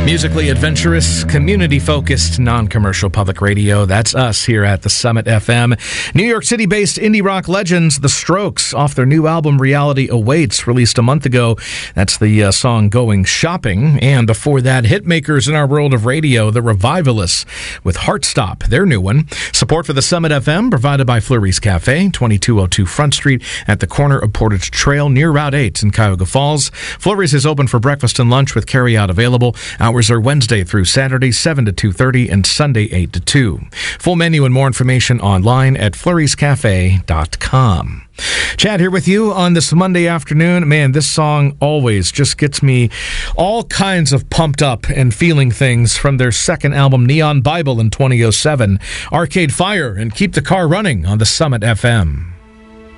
Musically adventurous, community-focused, non-commercial public radio. That's us here at the Summit FM. New York City-based indie rock legends, The Strokes, off their new album Reality Awaits, released a month ago. That's the song Going Shopping. And before that, hitmakers in our world of radio, The Revivalists, with Heartstop, their new one. Support for the Summit FM provided by Fleury's Cafe, 2202 Front Street at the corner of Portage Trail near Route 8 in Cuyahoga Falls. Fleury's is open for breakfast and lunch with carry-out available. Hours are Wednesday through Saturday, 7 to 2:30, and Sunday, 8 to 2. Full menu and more information online at fleuryscafe.com. Chad here with you on this Monday afternoon. Man, this song always just gets me all kinds of pumped up and feeling things from their second album, Neon Bible, in 2007. Arcade Fire and Keep the Car Running on the Summit FM.